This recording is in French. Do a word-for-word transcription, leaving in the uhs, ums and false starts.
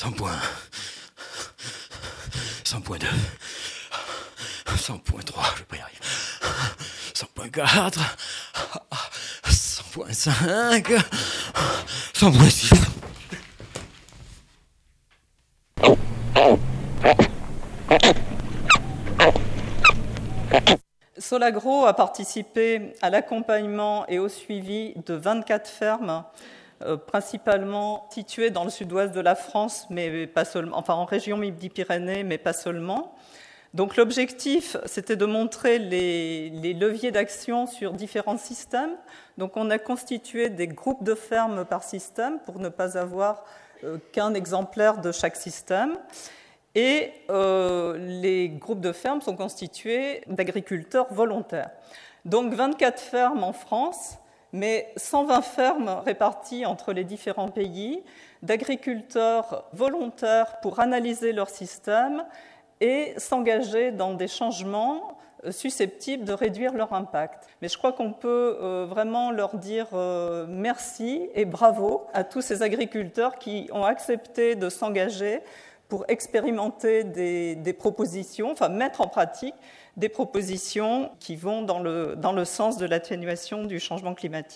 cent points. cent point deux. cent point trois, je vais pas y arriver. cent point quatre. cent point cinq. cent point six. Solagro a participé à l'accompagnement et au suivi de vingt-quatre fermes, euh, principalement situées dans le sud-ouest de la France, mais pas seulement, enfin en région Midi-Pyrénées, mais pas seulement. Donc l'objectif, c'était de montrer les, les leviers d'action sur différents systèmes. Donc on a constitué des groupes de fermes par système pour ne pas avoir euh, qu'un exemplaire de chaque système. Et euh, les groupes de fermes sont constitués d'agriculteurs volontaires. Donc vingt-quatre fermes en France, mais cent vingt fermes réparties entre les différents pays, d'agriculteurs volontaires pour analyser leur système et s'engager dans des changements susceptibles de réduire leur impact. Mais je crois qu'on peut euh, vraiment leur dire euh, merci et bravo à tous ces agriculteurs qui ont accepté de s'engager pour expérimenter des, des propositions, enfin mettre en pratique des propositions qui vont dans le, dans le sens de l'atténuation du changement climatique.